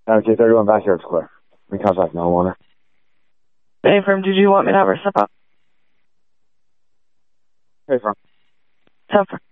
Okay, 31 backyard's clear. We contact no homeowner. Hey, firm, did you want me to have her step up? Hey, firm. Step up.